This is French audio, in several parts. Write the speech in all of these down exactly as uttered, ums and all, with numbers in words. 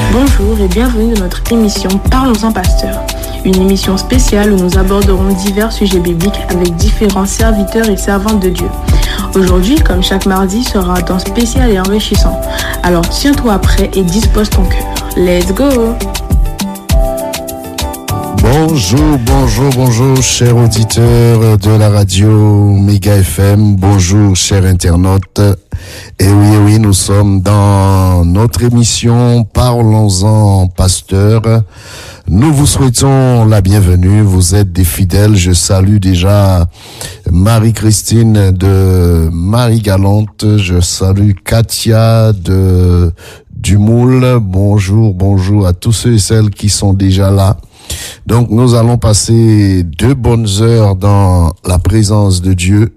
Bonjour et bienvenue dans notre émission Parlons-en Pasteur, une émission spéciale où nous aborderons divers sujets bibliques avec différents serviteurs et servantes de Dieu. Aujourd'hui, comme chaque mardi, sera un temps spécial et enrichissant. Alors tiens-toi prêt et dispose ton cœur. Let's go! Bonjour, bonjour, bonjour, chers auditeurs de la radio Méga F M. Bonjour, chers internautes. Et oui, oui, nous sommes dans notre émission Parlons-en Pasteur. Nous vous souhaitons la bienvenue. Vous êtes des fidèles. Je salue déjà Marie-Christine de Marie-Galante. Je salue Katia de Dumoul. Bonjour, bonjour à tous ceux et celles qui sont déjà là. Donc, nous allons passer deux bonnes heures dans la présence de Dieu.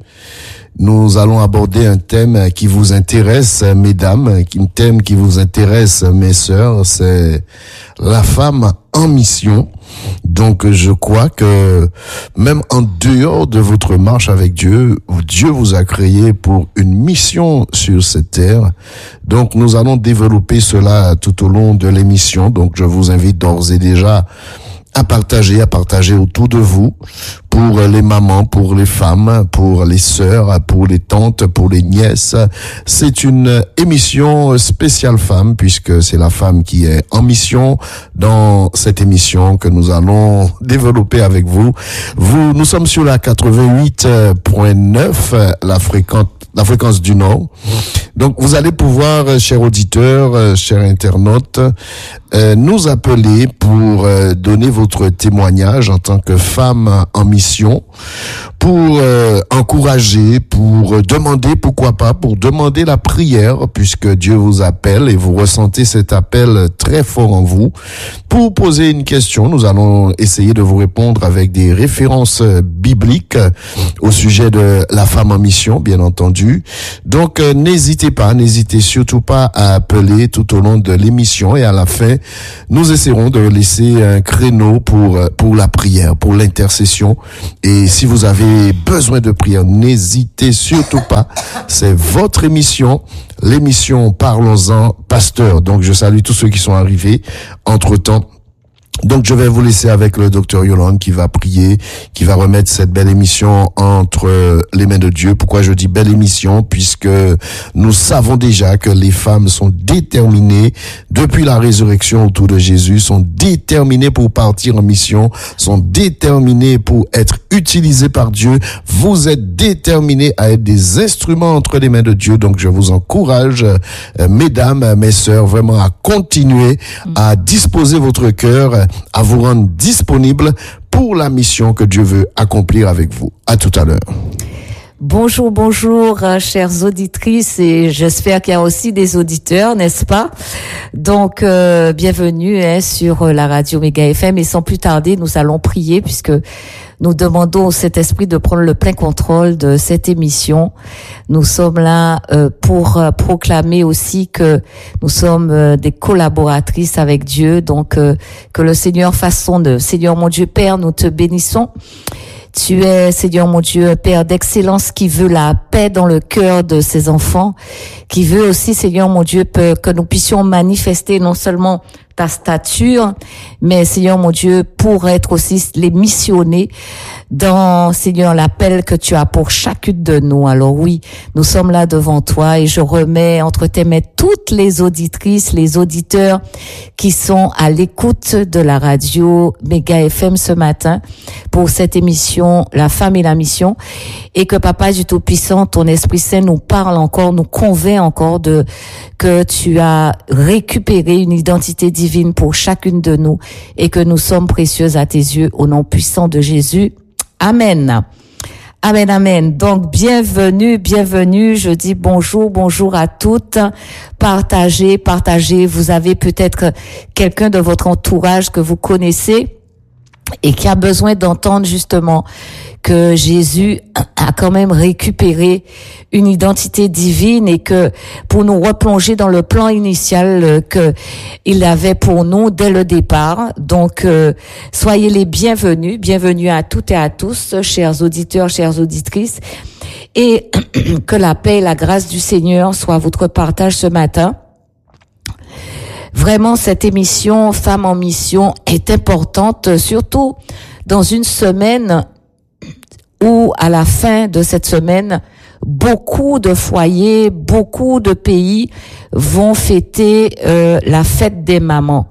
Nous allons aborder un thème qui vous intéresse, mesdames, un thème qui vous intéresse, mes sœurs, c'est la femme en mission. Donc, je crois que même en dehors de votre marche avec Dieu, Dieu vous a créé pour une mission sur cette terre. Donc, nous allons développer cela tout au long de l'émission. Donc, je vous invite d'ores et déjà à partager, à partager autour de vous, pour les mamans, pour les femmes, pour les sœurs, pour les tantes, pour les nièces. C'est une émission spéciale femme, puisque c'est la femme qui est en mission dans cette émission que nous allons développer avec vous. Vous, nous sommes sur la quatre-vingt-huit point neuf, la fréquence, la fréquence du Nord. Donc, vous allez pouvoir, chers auditeurs, chers internautes, euh, nous appeler pour euh, donner votre témoignage en tant que femme en mission, pour euh, encourager, pour demander, pourquoi pas, pour demander la prière, puisque Dieu vous appelle et vous ressentez cet appel très fort en vous. Pour poser une question, nous allons essayer de vous répondre avec des références bibliques au sujet de la femme en mission, bien entendu. Donc, euh, n'hésitez pas, n'hésitez surtout pas à appeler tout au long de l'émission, et à la fin, nous essaierons de laisser un créneau pour pour la prière, pour l'intercession. Et si vous avez besoin de prière, n'hésitez surtout pas. C'est votre émission, l'émission Parlons-en Pasteur. Donc, je salue tous ceux qui sont arrivés entre-temps. Donc, je vais vous laisser avec le docteur Yolande qui va prier, qui va remettre cette belle émission entre les mains de Dieu. Pourquoi je dis belle émission? Puisque nous savons déjà que les femmes sont déterminées depuis la résurrection autour de Jésus, sont déterminées pour partir en mission, sont déterminées pour être utilisées par Dieu. Vous êtes déterminés à être des instruments entre les mains de Dieu. Donc, je vous encourage, euh, mesdames, mes sœurs, vraiment à continuer à disposer votre cœur, à vous rendre disponible pour la mission que Dieu veut accomplir avec vous. À tout à l'heure. Bonjour, bonjour, euh, chères auditrices, et j'espère qu'il y a aussi des auditeurs, n'est-ce pas? Donc, euh, bienvenue hein, sur la radio Méga F M, et sans plus tarder, nous allons prier puisque nous demandons au Saint-Esprit de prendre le plein contrôle de cette émission. Nous sommes là euh, pour euh, proclamer aussi que nous sommes euh, des collaboratrices avec Dieu, donc euh, que le Seigneur fasse son œuvre. Seigneur mon Dieu Père, nous te bénissons. Tu es, Seigneur mon Dieu, Père d'excellence, qui veut la paix dans le cœur de ses enfants, qui veut aussi, Seigneur mon Dieu, que nous puissions manifester non seulement ta stature, mais Seigneur mon Dieu, pour être aussi les missionnés dans, Seigneur, l'appel que tu as pour chacune de nous. Alors oui, nous sommes là devant toi et je remets entre tes mains toutes les auditrices, les auditeurs qui sont à l'écoute de la radio Méga F M ce matin pour cette émission La femme et la mission, et que Papa du Tout-Puissant, ton Esprit Saint nous parle encore, nous convainc encore de que tu as récupéré une identité divine pour chacune de nous et que nous sommes précieuses à tes yeux, au nom puissant de Jésus. Amen. Amen, amen. Donc, bienvenue, bienvenue. Je dis bonjour, bonjour à toutes. Partagez, partagez. Vous avez peut-être quelqu'un de votre entourage que vous connaissez et qui a besoin d'entendre justement que Jésus a quand même récupéré une identité divine et que pour nous replonger dans le plan initial que il avait pour nous dès le départ. Donc, euh, soyez les bienvenus, bienvenus à toutes et à tous, chers auditeurs, chères auditrices, et que la paix et la grâce du Seigneur soient votre partage ce matin. Vraiment, cette émission Femmes en mission est importante, surtout dans une semaine où, à la fin de cette semaine, beaucoup de foyers, beaucoup de pays vont fêter euh, la fête des mamans.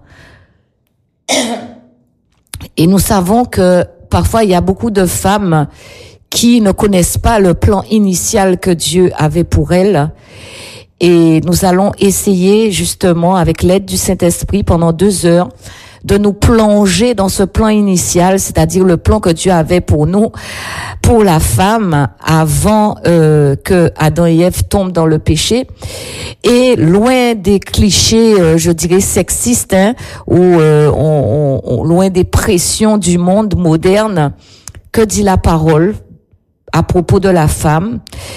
Et nous savons que parfois, il y a beaucoup de femmes qui ne connaissent pas le plan initial que Dieu avait pour elles. Et nous allons essayer, justement, avec l'aide du Saint-Esprit, pendant deux heures, de nous plonger dans ce plan initial, c'est-à-dire le plan que Dieu avait pour nous, pour la femme, avant euh, que Adam et Ève tombent dans le péché. Et loin des clichés, euh, je dirais, sexistes, hein, ou euh, on, on, loin des pressions du monde moderne, que dit la parole à propos de la femme?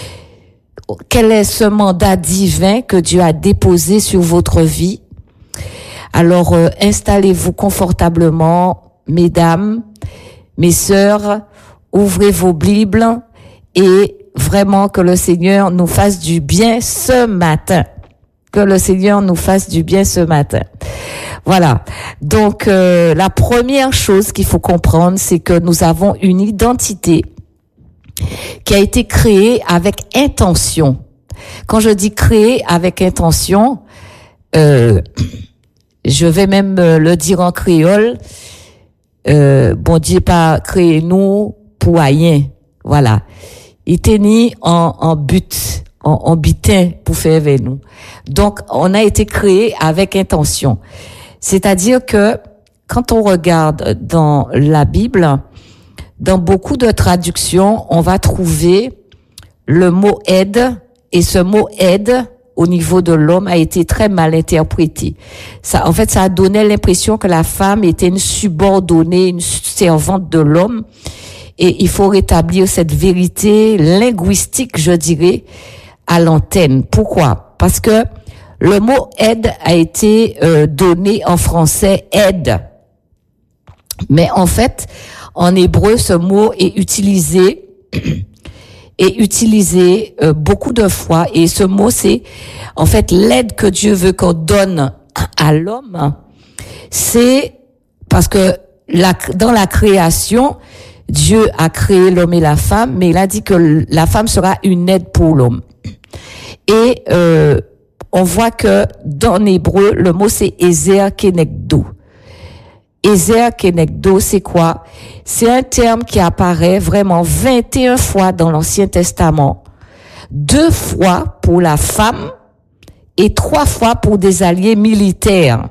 Quel est ce mandat divin que Dieu a déposé sur votre vie? Alors, euh, installez-vous confortablement, mesdames, mes sœurs, ouvrez vos Bibles et vraiment que le Seigneur nous fasse du bien ce matin. Que le Seigneur nous fasse du bien ce matin. Voilà. Donc, euh, la première chose qu'il faut comprendre, c'est que nous avon une identité qui a été créée avec intention. Quand je dis créée avec intention, euh, je vais même le dire en créole, euh, bon Dieu pas créé nous pour rien. Voilà. Il était ni en, en but, en, en butin pour faire avec nous. Donc, on a été créé avec intention. C'est-à-dire que quand on regarde dans la Bible, dans beaucoup de traductions, on va trouver le mot aide, et ce mot aide, au niveau de l'homme, a été très mal interprété. Ça, en fait, ça a donné l'impression que la femme était une subordonnée, une servante de l'homme, et il faut rétablir cette vérité linguistique, je dirais, à l'antenne. Pourquoi? Parce que le mot aide a été euh, donné en français aide. Mais en fait, en hébreu, ce mot est utilisé est utilisé euh, beaucoup de fois, et ce mot, c'est en fait l'aide que Dieu veut qu'on donne à l'homme. C'est parce que la, dans la création, Dieu a créé l'homme et la femme, mais il a dit que la femme sera une aide pour l'homme. Et euh, on voit que dans l'hébreu, le mot c'est Ezer Kenegdo. Ezer Kenegdo, c'est quoi? C'est un terme qui apparaît vraiment vingt et un fois dans l'Ancien Testament, deux fois pour la femme et trois fois pour des alliés militaires,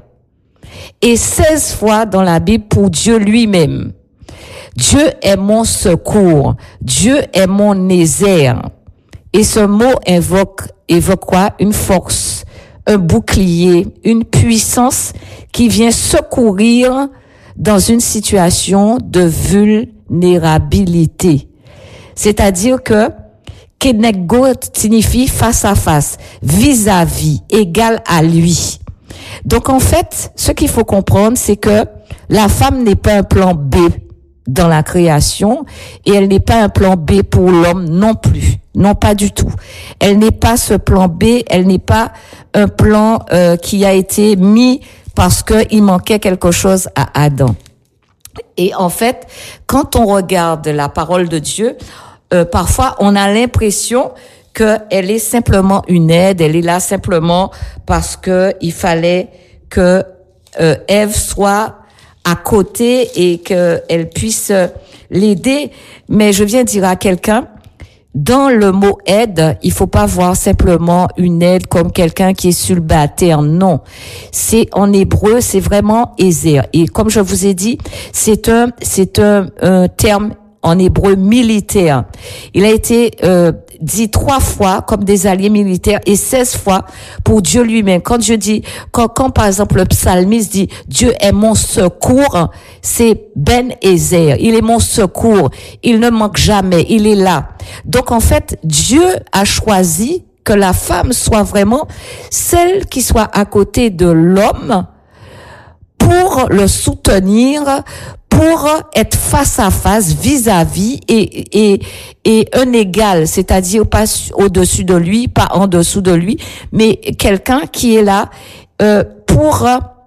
et seize fois dans la Bible pour Dieu lui-même. Dieu est mon secours, Dieu est mon Ezer. Et ce mot évoque, évoque quoi? Une force, un bouclier, une puissance qui vient secourir dans une situation de vulnérabilité. C'est-à-dire que Keneggo signifie face à face, vis-à-vis, égal à lui. Donc en fait, ce qu'il faut comprendre, c'est que la femme n'est pas un plan B dans la création, et elle n'est pas un plan B pour l'homme non plus. Non, pas du tout. Elle n'est pas ce plan B, elle n'est pas un plan euh, qui a été mis parce que il manquait quelque chose à Adam. Et en fait, quand on regarde la parole de Dieu, euh, parfois on a l'impression qu'elle est simplement une aide, elle est là simplement parce que il fallait que euh, Ève soit à côté et qu'elle puisse l'aider. Mais je viens dire à quelqu'un, dans le mot aide, il faut pas voir simplement une aide comme quelqu'un qui est célibataire. Non. C'est, en hébreu, c'est vraiment Ezer. Et comme je vous ai dit, c'est un, c'est un, un terme en hébreu militaire. Il a été euh, dit trois fois comme des alliés militaires et seize fois pour Dieu lui-même. Quand Dieu dit, quand, quand par exemple le psalmiste dit Dieu est mon secours, c'est Ben Ezer. Il est mon secours. Il ne manque jamais. Il est là. Donc en fait, Dieu a choisi que la femme soit vraiment celle qui soit à côté de l'homme pour le soutenir, pour être face à face, vis-à-vis et, et, et un égal, c'est-à-dire pas au-dessus de lui, pas en dessous de lui, mais quelqu'un qui est là euh, pour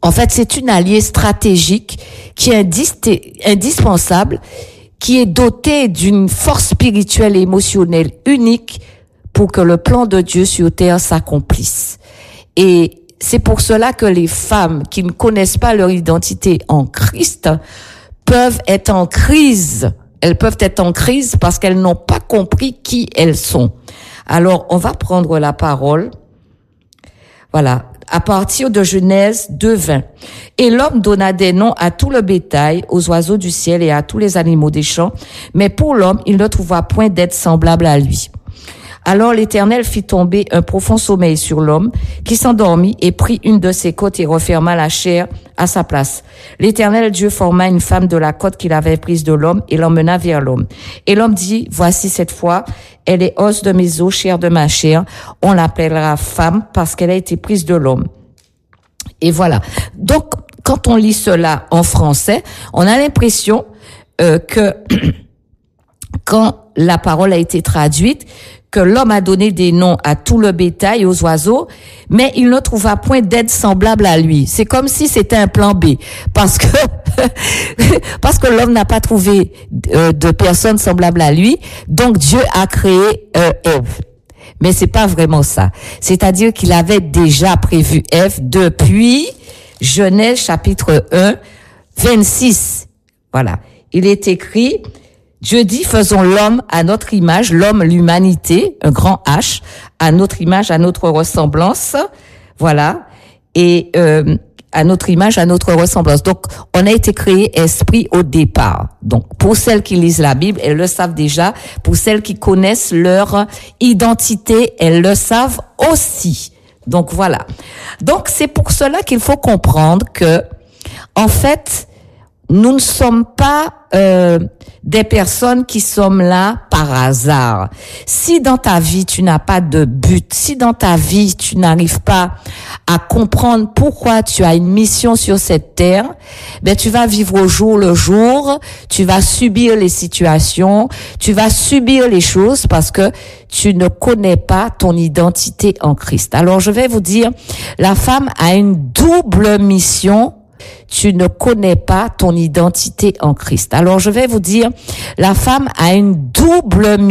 En fait, c'est une alliée stratégique qui est indis- indispensable, qui est dotée d'une force spirituelle et émotionnelle unique pour que le plan de Dieu sur terre s'accomplisse. Et c'est pour cela que les femmes qui ne connaissent pas leur identité en Christ peuvent être en crise. Elles peuvent être en crise parce qu'elles n'ont pas compris qui elles sont. Alors, on va prendre la parole. Voilà. À partir de Genèse deux vingt. Et l'homme donna des noms à tout le bétail, aux oiseaux du ciel et à tous les animaux des champs. Mais pour l'homme, il ne trouva point d'être semblable à lui. Alors l'Éternel fit tomber un profond sommeil sur l'homme, qui s'endormit et prit une de ses côtes et referma la chair à sa place. L'Éternel Dieu forma une femme de la côte qu'il avait prise de l'homme et l'emmena vers l'homme. Et l'homme dit, voici cette fois, elle est os de mes os, chair de ma chair. On l'appellera femme parce qu'elle a été prise de l'homme. Et voilà. Donc, quand on lit cela en français, on a l'impression euh, que quand la parole a été traduite, que l'homme a donné des noms à tout le bétail et aux oiseaux, mais il ne trouva point d'aide semblable à lui. C'est comme si c'était un plan B, parce que parce que l'homme n'a pas trouvé euh, de personne semblable à lui, donc Dieu a créé euh, Ève. Mais c'est pas vraiment ça. C'est-à-dire qu'il avait déjà prévu Ève depuis Genèse chapitre un, vingt-six. Voilà. Il est écrit, Dieu dit, faisons l'homme à notre image, l'homme, l'humanité, un grand H, à notre image, à notre ressemblance, voilà, et euh, à notre image, à notre ressemblance. Donc, on a été créé esprit au départ. Donc, pour celles qui lisent la Bible, elles le savent déjà. Pour celles qui connaissent leur identité, elles le savent aussi. Donc, voilà. Donc, c'est pour cela qu'il faut comprendre que, en fait, nous ne sommes pas euh, des personnes qui sommes là par hasard. Si dans ta vie, tu n'as pas de but, si dans ta vie, tu n'arrives pas à comprendre pourquoi tu as une mission sur cette terre, ben tu vas vivre au jour le jour, tu vas subir les situations, tu vas subir les choses parce que tu ne connais pas ton identité en Christ. Alors, je vais vous dire, la femme a une double mission. Tu ne connais pas ton identité en Christ. Alors, je vais vous dire, la femme a une double mission.